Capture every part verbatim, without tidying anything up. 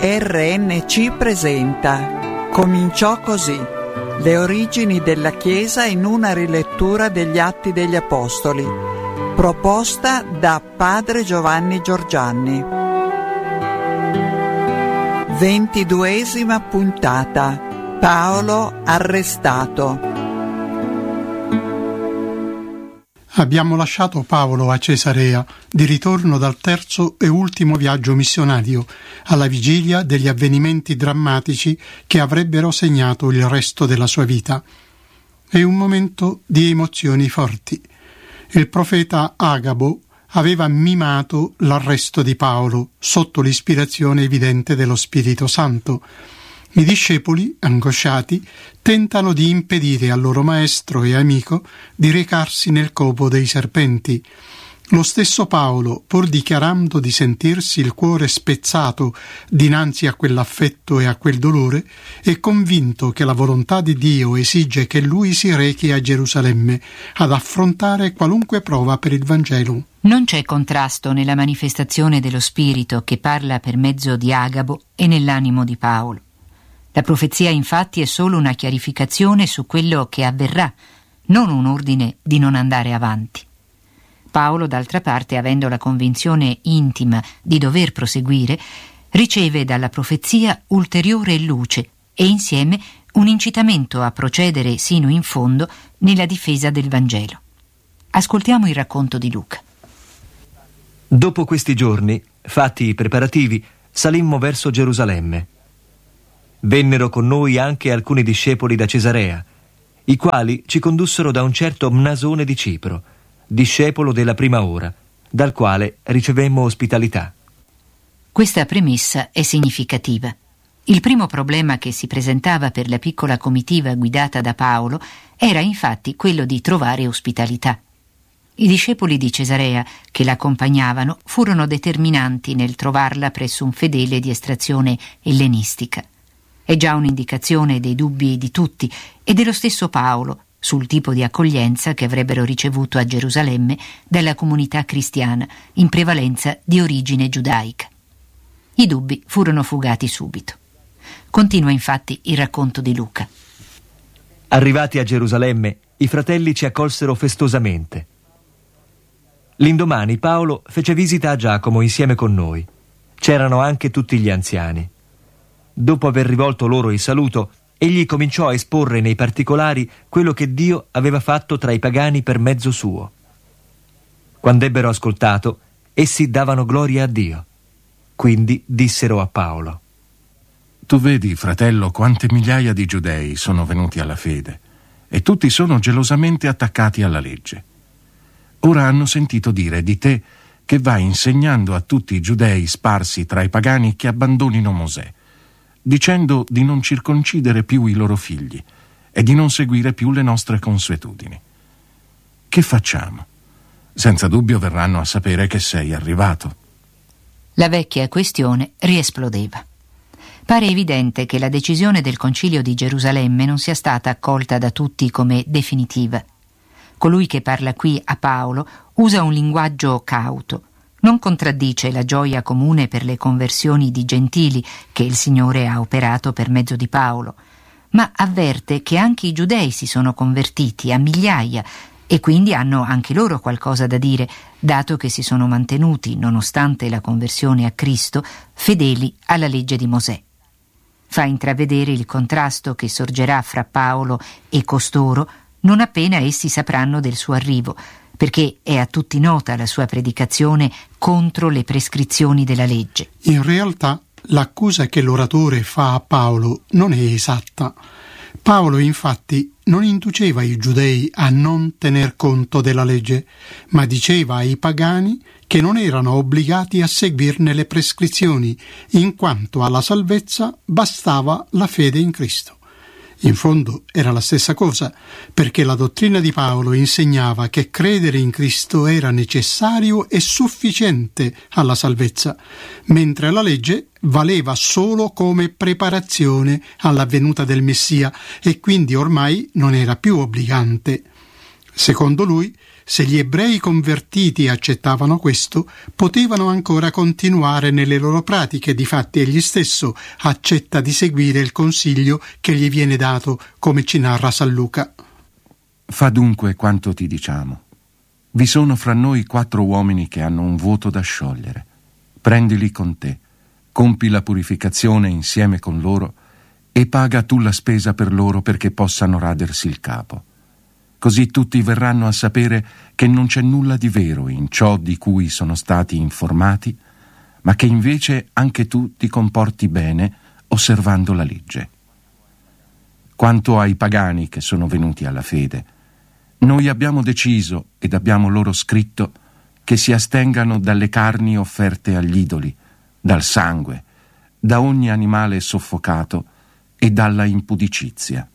R N C presenta Cominciò così. Le origini della Chiesa in una rilettura degli Atti degli Apostoli, proposta da Padre Giovanni Giorgianni. Ventiduesima puntata. Paolo arrestato. Abbiamo lasciato Paolo a Cesarea, di ritorno dal terzo e ultimo viaggio missionario, alla vigilia degli avvenimenti drammatici che avrebbero segnato il resto della sua vita. È un momento di emozioni forti. Il profeta Agabo aveva mimato l'arresto di Paolo sotto l'ispirazione evidente dello Spirito Santo. I discepoli, angosciati, tentano di impedire al loro maestro e amico di recarsi nel covo dei serpenti. Lo stesso Paolo, pur dichiarando di sentirsi il cuore spezzato dinanzi a quell'affetto e a quel dolore, è convinto che la volontà di Dio esige che lui si rechi a Gerusalemme ad affrontare qualunque prova per il Vangelo. Non c'è contrasto nella manifestazione dello Spirito che parla per mezzo di Agabo e nell'animo di Paolo. La profezia infatti è solo una chiarificazione su quello che avverrà, non un ordine di non andare avanti. Paolo, d'altra parte, avendo la convinzione intima di dover proseguire, riceve dalla profezia ulteriore luce e insieme un incitamento a procedere sino in fondo nella difesa del Vangelo. Ascoltiamo il racconto di Luca. Dopo questi giorni, fatti i preparativi, salimmo verso Gerusalemme. Vennero con noi anche alcuni discepoli da Cesarea, i quali ci condussero da un certo Mnasone di Cipro, discepolo della prima ora, dal quale ricevemmo ospitalità. Questa premessa è significativa. Il primo problema che si presentava per la piccola comitiva guidata da Paolo era infatti quello di trovare ospitalità. I discepoli di Cesarea che l'accompagnavano furono determinanti nel trovarla presso un fedele di estrazione ellenistica. È già un'indicazione dei dubbi di tutti e dello stesso Paolo sul tipo di accoglienza che avrebbero ricevuto a Gerusalemme dalla comunità cristiana, in prevalenza di origine giudaica. I dubbi furono fugati subito. Continua infatti il racconto di Luca. Arrivati a Gerusalemme, i fratelli ci accolsero festosamente. L'indomani Paolo fece visita a Giacomo insieme con noi. C'erano anche tutti gli anziani. Dopo aver rivolto loro il saluto, egli cominciò a esporre nei particolari quello che Dio aveva fatto tra i pagani per mezzo suo. Quando ebbero ascoltato, essi davano gloria a Dio. Quindi dissero a Paolo: Tu vedi, fratello, quante migliaia di giudei sono venuti alla fede, e tutti sono gelosamente attaccati alla legge. Ora hanno sentito dire di te che vai insegnando a tutti i giudei sparsi tra i pagani che abbandonino Mosè, dicendo di non circoncidere più i loro figli e di non seguire più le nostre consuetudini. Che facciamo? Senza dubbio verranno a sapere che sei arrivato. La vecchia questione riesplodeva. Pare evidente che la decisione del Concilio di Gerusalemme non sia stata accolta da tutti come definitiva. Colui che parla qui a Paolo usa un linguaggio cauto. Non contraddice la gioia comune per le conversioni di gentili che il Signore ha operato per mezzo di Paolo, ma avverte che anche i giudei si sono convertiti a migliaia e quindi hanno anche loro qualcosa da dire, dato che si sono mantenuti, nonostante la conversione a Cristo, fedeli alla legge di Mosè. Fa intravedere il contrasto che sorgerà fra Paolo e costoro non appena essi sapranno del suo arrivo, perché è a tutti nota la sua predicazione contro le prescrizioni della legge. In realtà l'accusa che l'oratore fa a Paolo non è esatta. Paolo infatti non induceva i giudei a non tener conto della legge, ma diceva ai pagani che non erano obbligati a seguirne le prescrizioni, in quanto alla salvezza bastava la fede in Cristo. In fondo era la stessa cosa, perché la dottrina di Paolo insegnava che credere in Cristo era necessario e sufficiente alla salvezza, mentre la legge valeva solo come preparazione alla venuta del Messia e quindi ormai non era più obbligante. Secondo lui, se gli ebrei convertiti accettavano questo, potevano ancora continuare nelle loro pratiche. Difatti egli stesso accetta di seguire il consiglio che gli viene dato, come ci narra San Luca. Fa dunque quanto ti diciamo. Vi sono fra noi quattro uomini che hanno un voto da sciogliere. Prendili con te, compi la purificazione insieme con loro e paga tu la spesa per loro perché possano radersi il capo. Così tutti verranno a sapere che non c'è nulla di vero in ciò di cui sono stati informati, ma che invece anche tu ti comporti bene osservando la legge. Quanto ai pagani che sono venuti alla fede, noi abbiamo deciso ed abbiamo loro scritto che si astengano dalle carni offerte agli idoli, dal sangue, da ogni animale soffocato e dalla impudicizia.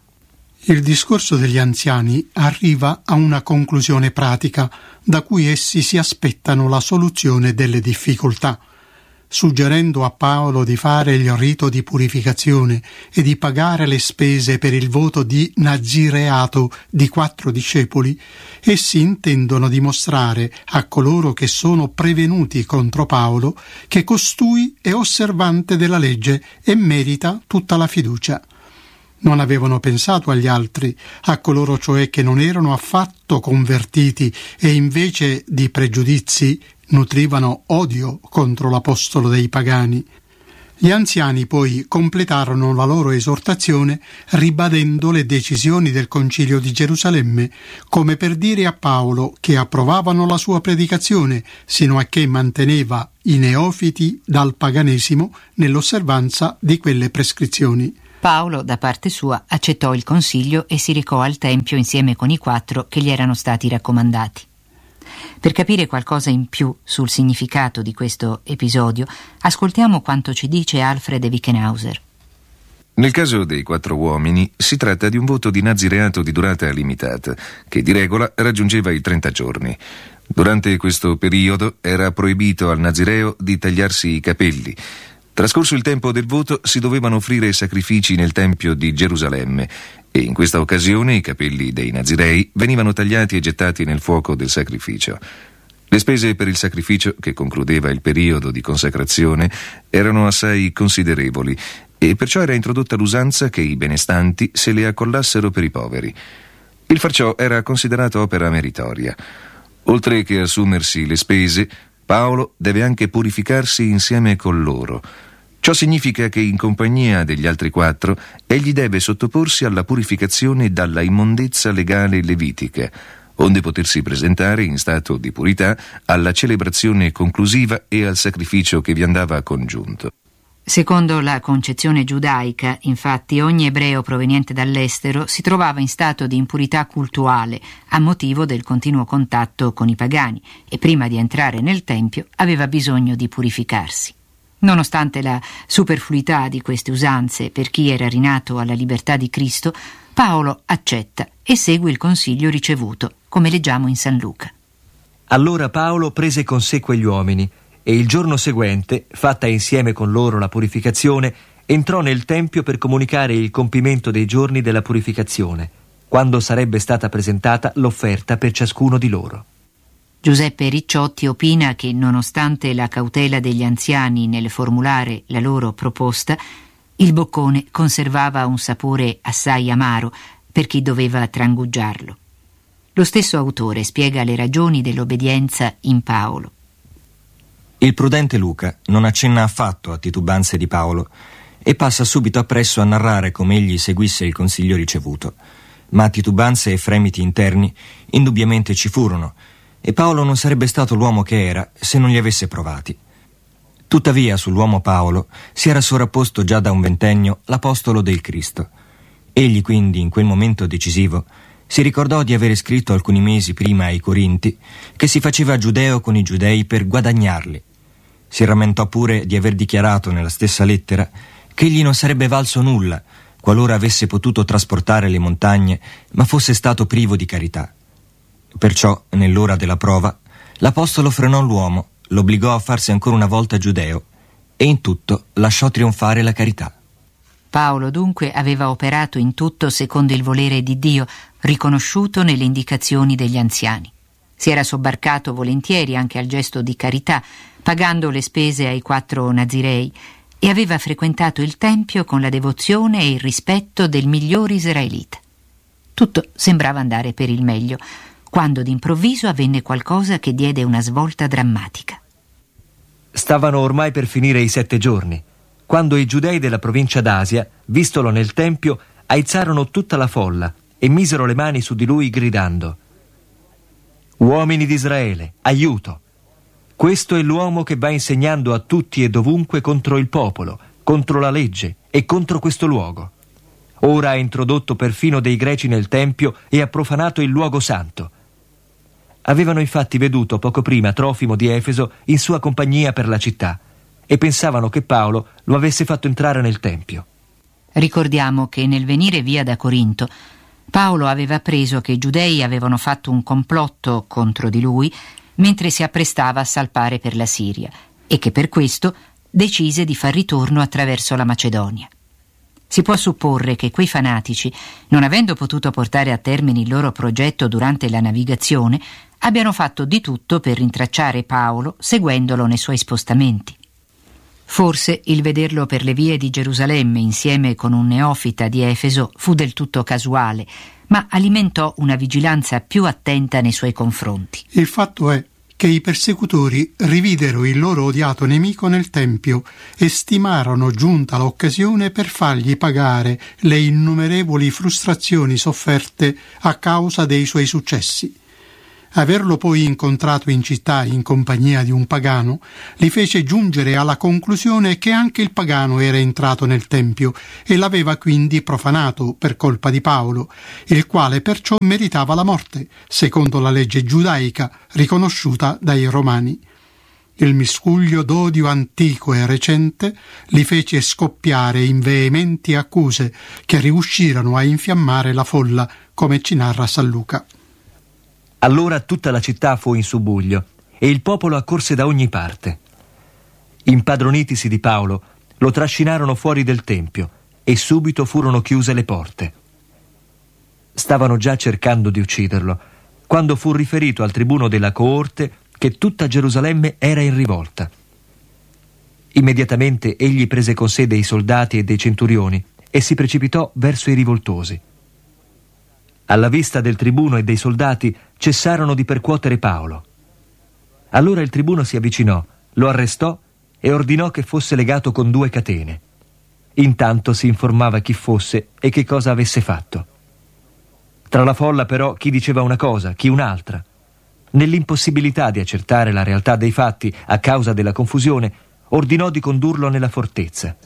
Il discorso degli anziani arriva a una conclusione pratica da cui essi si aspettano la soluzione delle difficoltà. Suggerendo a Paolo di fare il rito di purificazione e di pagare le spese per il voto di nazireato di quattro discepoli, essi intendono dimostrare a coloro che sono prevenuti contro Paolo che costui è osservante della legge e merita tutta la fiducia. Non avevano pensato agli altri, a coloro cioè che non erano affatto convertiti e invece di pregiudizi nutrivano odio contro l'apostolo dei pagani. Gli anziani poi completarono la loro esortazione ribadendo le decisioni del Concilio di Gerusalemme, come per dire a Paolo che approvavano la sua predicazione, sino a che manteneva i neofiti dal paganesimo nell'osservanza di quelle prescrizioni. Paolo, da parte sua, accettò il consiglio e si recò al Tempio insieme con i quattro che gli erano stati raccomandati. Per capire qualcosa in più sul significato di questo episodio, ascoltiamo quanto ci dice Alfred Wickenhauser. Nel caso dei quattro uomini si tratta di un voto di nazireato di durata limitata, che di regola raggiungeva i trenta giorni. Durante questo periodo era proibito al nazireo di tagliarsi i capelli. Trascorso il tempo del voto si dovevano offrire sacrifici nel Tempio di Gerusalemme e in questa occasione i capelli dei nazirei venivano tagliati e gettati nel fuoco del sacrificio. Le spese per il sacrificio, che concludeva il periodo di consacrazione, erano assai considerevoli e perciò era introdotta l'usanza che i benestanti se le accollassero per i poveri. Il far ciò era considerato opera meritoria. Oltre che assumersi le spese, Paolo deve anche purificarsi insieme con loro. Ciò significa che in compagnia degli altri quattro egli deve sottoporsi alla purificazione dalla immondezza legale levitica, onde potersi presentare in stato di purità alla celebrazione conclusiva e al sacrificio che vi andava congiunto. Secondo la concezione giudaica, infatti, ogni ebreo proveniente dall'estero si trovava in stato di impurità cultuale a motivo del continuo contatto con i pagani e prima di entrare nel Tempio aveva bisogno di purificarsi. Nonostante la superfluità di queste usanze per chi era rinato alla libertà di Cristo, Paolo accetta e segue il consiglio ricevuto, come leggiamo in San Luca. Allora Paolo prese con sé quegli uomini e il giorno seguente, fatta insieme con loro la purificazione, entrò nel Tempio per comunicare il compimento dei giorni della purificazione, quando sarebbe stata presentata l'offerta per ciascuno di loro. Giuseppe Ricciotti opina che, nonostante la cautela degli anziani nel formulare la loro proposta, il boccone conservava un sapore assai amaro per chi doveva trangugiarlo. Lo stesso autore spiega le ragioni dell'obbedienza in Paolo. Il prudente Luca non accenna affatto a titubanze di Paolo e passa subito appresso a narrare come egli seguisse il consiglio ricevuto. Ma titubanze e fremiti interni indubbiamente ci furono, e Paolo non sarebbe stato l'uomo che era se non li avesse provati. Tuttavia sull'uomo Paolo si era sovrapposto già da un ventennio l'apostolo del Cristo. Egli quindi, in quel momento decisivo, si ricordò di avere scritto alcuni mesi prima ai Corinti che si faceva giudeo con i giudei per guadagnarli. Si rammentò pure di aver dichiarato nella stessa lettera che egli non sarebbe valso nulla qualora avesse potuto trasportare le montagne ma fosse stato privo di carità. Perciò, nell'ora della prova, l'apostolo frenò l'uomo, l'obbligò a farsi ancora una volta giudeo e in tutto lasciò trionfare la carità. Paolo dunque aveva operato in tutto secondo il volere di Dio, riconosciuto nelle indicazioni degli anziani. Si era sobbarcato volentieri anche al gesto di carità, pagando le spese ai quattro nazirei, e aveva frequentato il tempio con la devozione e il rispetto del miglior israelita. Tutto sembrava andare per il meglio, quando d'improvviso avvenne qualcosa che diede una svolta drammatica. Stavano ormai per finire i sette giorni, quando i giudei della provincia d'Asia, vistolo nel tempio, aizzarono tutta la folla e misero le mani su di lui gridando: «Uomini di Israele, aiuto! Questo è l'uomo che va insegnando a tutti e dovunque contro il popolo, contro la legge e contro questo luogo. Ora ha introdotto perfino dei greci nel tempio e ha profanato il luogo santo». Avevano infatti veduto poco prima Trofimo di Efeso in sua compagnia per la città e pensavano che Paolo lo avesse fatto entrare nel tempio. Ricordiamo che nel venire via da Corinto Paolo aveva appreso che i giudei avevano fatto un complotto contro di lui mentre si apprestava a salpare per la Siria e che per questo decise di far ritorno attraverso la Macedonia. Si può supporre che quei fanatici, non avendo potuto portare a termine il loro progetto durante la navigazione, abbiano fatto di tutto per rintracciare Paolo seguendolo nei suoi spostamenti. Forse il vederlo per le vie di Gerusalemme insieme con un neofita di Efeso fu del tutto casuale, ma alimentò una vigilanza più attenta nei suoi confronti. Il fatto è che i persecutori rividero il loro odiato nemico nel tempio e stimarono giunta l'occasione per fargli pagare le innumerevoli frustrazioni sofferte a causa dei suoi successi. Averlo poi incontrato in città in compagnia di un pagano li fece giungere alla conclusione che anche il pagano era entrato nel tempio e l'aveva quindi profanato per colpa di Paolo, il quale perciò meritava la morte, secondo la legge giudaica riconosciuta dai romani. Il miscuglio d'odio antico e recente li fece scoppiare in veementi accuse che riuscirono a infiammare la folla, come ci narra San Luca. Allora tutta la città fu in subbuglio e il popolo accorse da ogni parte. Impadronitisi di Paolo, lo trascinarono fuori del tempio e subito furono chiuse le porte. Stavano già cercando di ucciderlo, quando fu riferito al tribuno della coorte che tutta Gerusalemme era in rivolta. Immediatamente egli prese con sé dei soldati e dei centurioni e si precipitò verso i rivoltosi. Alla vista del tribuno e dei soldati cessarono di percuotere Paolo. Allora il tribuno si avvicinò, lo arrestò e ordinò che fosse legato con due catene. Intanto si informava chi fosse e che cosa avesse fatto. Tra la folla però chi diceva una cosa, chi un'altra. Nell'impossibilità di accertare la realtà dei fatti a causa della confusione, ordinò di condurlo nella fortezza.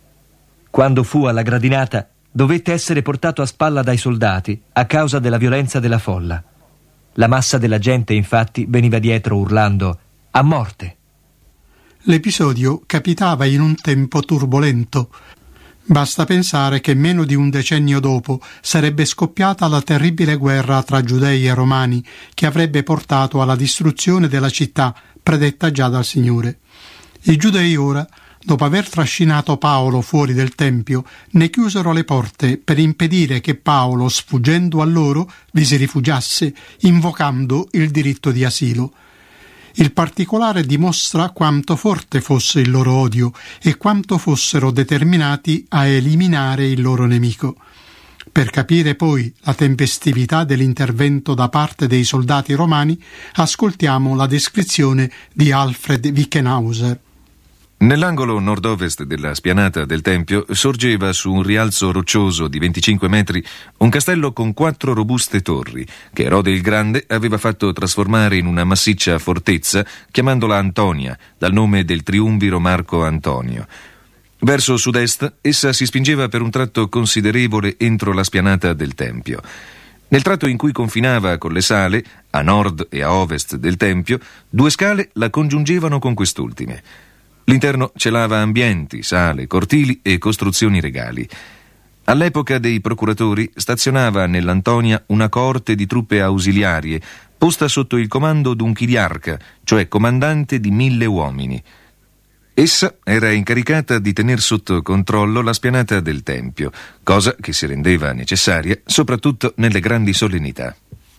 Quando fu alla gradinata, dovette essere portato a spalla dai soldati a causa della violenza della folla. La massa della gente infatti veniva dietro urlando «A morte!». L'episodio capitava in un tempo turbolento. Basta pensare che meno di un decennio dopo sarebbe scoppiata la terribile guerra tra giudei e romani che avrebbe portato alla distruzione della città predetta già dal Signore. I giudei ora, dopo aver trascinato Paolo fuori del tempio, ne chiusero le porte per impedire che Paolo, sfuggendo a loro, vi si rifugiasse, invocando il diritto di asilo. Il particolare dimostra quanto forte fosse il loro odio e quanto fossero determinati a eliminare il loro nemico. Per capire poi la tempestività dell'intervento da parte dei soldati romani, ascoltiamo la descrizione di Alfred Wickenhauser. Nell'angolo nord-ovest della spianata del tempio sorgeva su un rialzo roccioso di venticinque metri un castello con quattro robuste torri che Erode il Grande aveva fatto trasformare in una massiccia fortezza chiamandola Antonia, dal nome del triumviro Marco Antonio. Verso sud-est essa si spingeva per un tratto considerevole entro la spianata del tempio. Nel tratto in cui confinava con le sale, a nord e a ovest del tempio, due scale la congiungevano con quest'ultime. L'interno celava ambienti, sale, cortili e costruzioni regali. All'epoca dei procuratori stazionava nell'Antonia una coorte di truppe ausiliarie, posta sotto il comando d'un chiliarca, cioè comandante di mille uomini. Essa era incaricata di tener sotto controllo la spianata del tempio, cosa che si rendeva necessaria soprattutto nelle grandi solennità.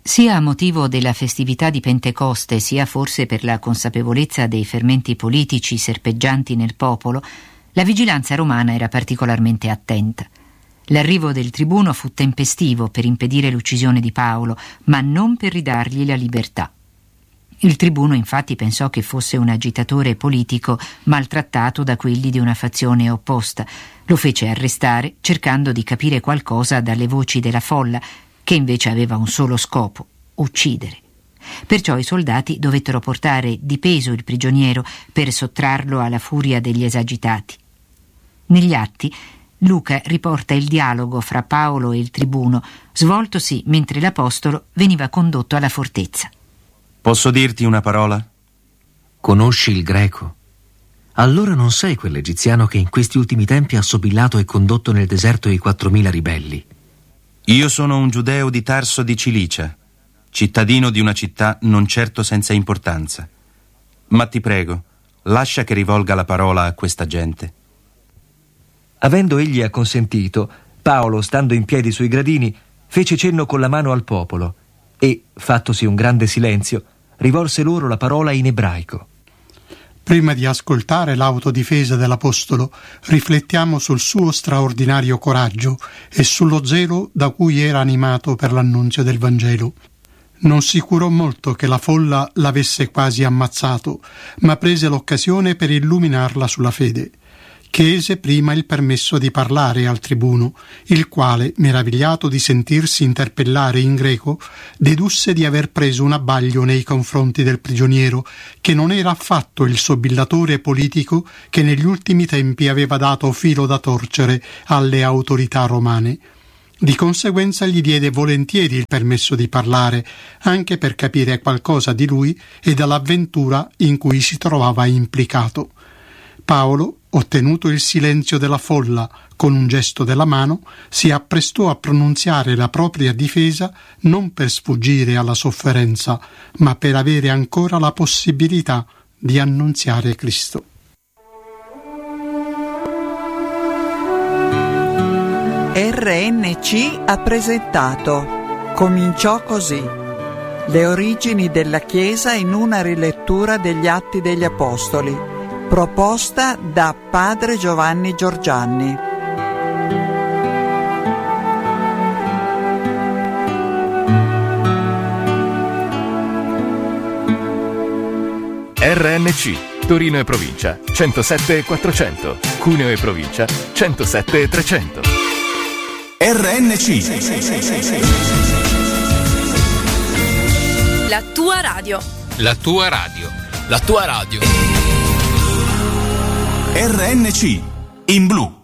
Sia a motivo della festività di Pentecoste, sia forse per la consapevolezza dei fermenti politici serpeggianti nel popolo, la vigilanza romana era particolarmente attenta. L'arrivo del tribuno fu tempestivo per impedire l'uccisione di Paolo, ma non per ridargli la libertà. Il tribuno infatti pensò che fosse un agitatore politico maltrattato da quelli di una fazione opposta. Lo fece arrestare, cercando di capire qualcosa dalle voci della folla, che invece aveva un solo scopo: uccidere. Perciò i soldati dovettero portare di peso il prigioniero per sottrarlo alla furia degli esagitati. Negli atti Luca riporta il dialogo fra Paolo e il tribuno, svoltosi mentre l'apostolo veniva condotto alla fortezza. Posso dirti una parola? Conosci il greco? Allora non sei quell'egiziano che in questi ultimi tempi ha sobillato e condotto nel deserto i quattromila ribelli. Io sono un giudeo di Tarso di Cilicia, cittadino di una città non certo senza importanza. Ma ti prego, lascia che rivolga la parola a questa gente. Avendo egli acconsentito, Paolo, stando in piedi sui gradini, fece cenno con la mano al popolo e, fattosi un grande silenzio, rivolse loro la parola in ebraico. Prima di ascoltare l'autodifesa dell'Apostolo, riflettiamo sul suo straordinario coraggio e sullo zelo da cui era animato per l'annunzio del Vangelo. Non si curò molto che la folla l'avesse quasi ammazzato, ma prese l'occasione per illuminarla sulla fede. Chiese prima il permesso di parlare al tribuno, il quale, meravigliato di sentirsi interpellare in greco, dedusse di aver preso un abbaglio nei confronti del prigioniero, che non era affatto il sobillatore politico che negli ultimi tempi aveva dato filo da torcere alle autorità romane. Di conseguenza gli diede volentieri il permesso di parlare, anche per capire qualcosa di lui e dell'avventura in cui si trovava implicato. Paolo, ottenuto il silenzio della folla con un gesto della mano, si apprestò a pronunziare la propria difesa non per sfuggire alla sofferenza, ma per avere ancora la possibilità di annunziare Cristo. R N C ha presentato Cominciò così. Le origini della Chiesa in una rilettura degli Atti degli Apostoli, proposta da padre Giovanni Giorgianni. R N C, Torino e provincia, centosette e quattrocento, Cuneo e provincia, centosette e trecento. R N C, la tua radio. La tua radio. La tua radio. R N C, in blu.